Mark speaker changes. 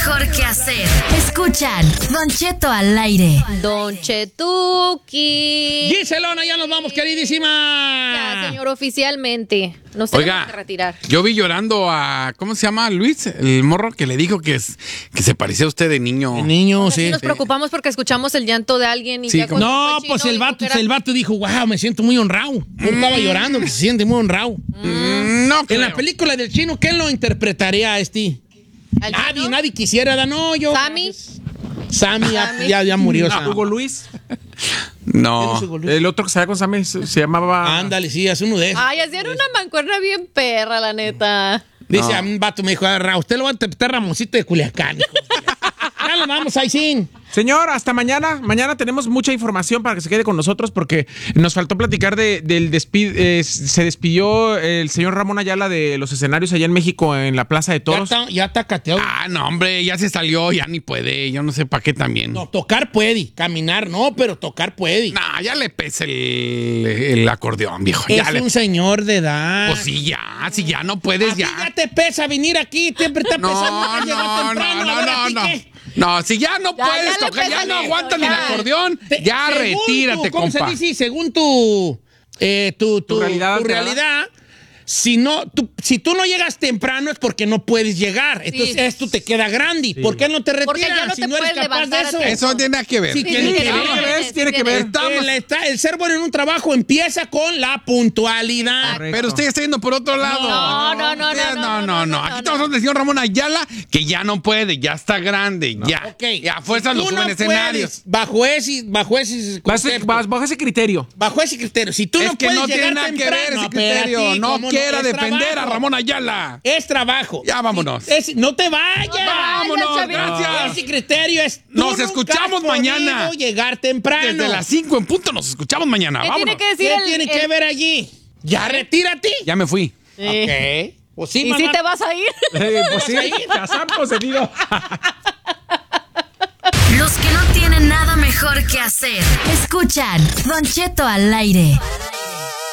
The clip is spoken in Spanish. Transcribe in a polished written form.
Speaker 1: mejor que hacer. Escuchan Don Cheto al aire.
Speaker 2: Don Chetuki.
Speaker 3: Giselona, ya nos vamos, queridísima.
Speaker 2: Ya, señor, oficialmente. Nos tenemos que retirar.
Speaker 4: Yo vi llorando a, ¿cómo se llama? Luis, el morro que le dijo que se parecía a usted de niño.
Speaker 3: De niño, sí.
Speaker 2: Nos preocupamos porque escuchamos el llanto de alguien y
Speaker 4: Sí,
Speaker 2: ya
Speaker 4: como-
Speaker 3: No, pues el vato dijo, wow, me siento muy honrado. Yo estaba llorando, que se siente muy honrado.
Speaker 4: No,
Speaker 3: En la
Speaker 4: creo.
Speaker 3: película del chino, ¿quién lo interpretaría a este? Nadie quisiera, no, yo.
Speaker 2: ¿Sammy?
Speaker 3: Sammy ya murió.
Speaker 5: No,
Speaker 3: Sammy.
Speaker 5: Hugo Luis.
Speaker 4: No.
Speaker 5: El otro que salía con Sammy se llamaba...
Speaker 3: Ándale, sí, es uno de esos.
Speaker 2: Ay, hacían una mancuerna bien perra, la neta.
Speaker 3: Dice a un vato, me dijo, usted lo va a interpretar Ramoncito de Culiacán. hijo". Ya lo vamos, ahí sí.
Speaker 5: Señor, hasta mañana. Mañana tenemos mucha información para que se quede con nosotros porque nos faltó platicar del despido. Se despidió el señor Ramón Ayala de los escenarios allá en México en la Plaza de Toros.
Speaker 3: Ya está cateado.
Speaker 4: Ah, no, hombre, ya se salió, ya ni puede. Yo no sé para qué también.
Speaker 3: No, tocar puede, caminar no, pero tocar puede.
Speaker 4: No, ya le pesa el acordeón, viejo.
Speaker 3: Es
Speaker 4: Ya le...
Speaker 3: un señor de edad.
Speaker 4: Pues sí, ya, si ya no puedes,
Speaker 3: ¿A ti
Speaker 4: ya.
Speaker 3: ya te pesa venir aquí, siempre está pesando llegar temprano. a ver, ¿a ti qué?
Speaker 4: No, si ya no
Speaker 2: Ya
Speaker 4: puedes
Speaker 2: le
Speaker 4: tocar,
Speaker 2: pesa
Speaker 4: ya no
Speaker 2: el
Speaker 4: aguantas ni el
Speaker 2: tocar.
Speaker 4: acordeón, ya
Speaker 3: Según
Speaker 4: retírate,
Speaker 3: ¿cómo
Speaker 4: compa.
Speaker 3: se dice? Según tu
Speaker 5: realidad
Speaker 3: tu
Speaker 5: alterada.
Speaker 3: realidad, si tú no llegas temprano es porque no puedes llegar. Entonces esto te queda grande. ¿Por qué no te
Speaker 2: Porque ya
Speaker 3: retiras
Speaker 2: no
Speaker 3: si
Speaker 2: te
Speaker 3: no eres
Speaker 2: puedes
Speaker 3: capaz de
Speaker 2: levantar
Speaker 3: eso?
Speaker 2: a tiempo.
Speaker 4: Eso no tiene nada que ver.
Speaker 3: Sí, tiene que ver.
Speaker 5: Tiene que ver.
Speaker 3: El ser bueno en un trabajo empieza con la puntualidad.
Speaker 5: Correcto.
Speaker 4: Pero usted está yendo por otro lado.
Speaker 2: No.
Speaker 4: Aquí estamos hablando del señor Ramón Ayala, que ya no puede, ya está grande, ya.
Speaker 3: Ok.
Speaker 4: Ya a fuerza
Speaker 3: Si
Speaker 4: lo
Speaker 3: tú
Speaker 4: suben
Speaker 3: no
Speaker 4: escenarios.
Speaker 3: puedes, bajo ese concepto,
Speaker 5: Bajo ese criterio.
Speaker 3: bajo ese criterio, si tú
Speaker 4: Es
Speaker 3: no
Speaker 4: que
Speaker 3: puedes
Speaker 4: no
Speaker 3: llegar
Speaker 4: tiene nada que
Speaker 3: temprano,
Speaker 4: ver ese
Speaker 3: espérate,
Speaker 4: criterio. No
Speaker 3: ¿cómo
Speaker 4: quiera
Speaker 3: Es
Speaker 4: defender a
Speaker 3: trabajo.
Speaker 4: Ramón Ayala.
Speaker 3: Es trabajo.
Speaker 4: Ya vámonos.
Speaker 3: No te vayas.
Speaker 4: Vámonos,
Speaker 2: Chavito.
Speaker 4: gracias.
Speaker 3: Ese criterio es. tú
Speaker 4: Nos
Speaker 3: nunca
Speaker 4: escuchamos
Speaker 3: has podido
Speaker 4: mañana.
Speaker 3: Llegar temprano.
Speaker 4: Desde las 5 en punto nos escuchamos mañana.
Speaker 2: ¿Qué
Speaker 4: Vámonos.
Speaker 2: tiene que decir
Speaker 3: ¿Qué
Speaker 2: el-
Speaker 3: tiene
Speaker 2: el-
Speaker 3: que ver allí? Ya retírate.
Speaker 4: Ya me fui.
Speaker 3: Ok. Pues sí,
Speaker 2: ¿Y
Speaker 3: mamá.
Speaker 2: si te vas a ir?
Speaker 5: Pues sí, Kazam concedido.
Speaker 1: Los que no tienen nada mejor que hacer. Escuchan Don Cheto al aire.